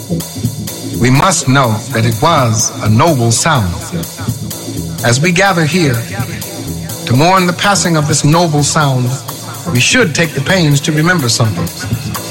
We must know that it was a noble sound. As we gather here to mourn the passing of this noble sound, we should take the pains to remember something.